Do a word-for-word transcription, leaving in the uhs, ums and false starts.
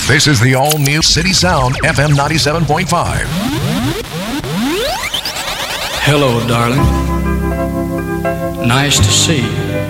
This is the all-new City Sound F M ninety-seven point five. Hello, darling. Nice to see you.